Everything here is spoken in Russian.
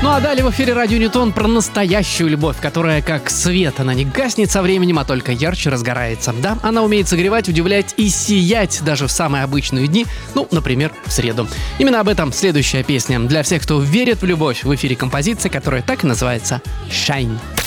Ну а далее в эфире Радио Ньютон про настоящую любовь, которая как свет, она не гаснет со временем, а только ярче разгорается. Да, она умеет согревать, удивлять и сиять даже в самые обычные дни, ну, например, в среду. Именно об этом следующая песня. Для всех, кто верит в любовь, в эфире композиция, которая так и называется «Shine».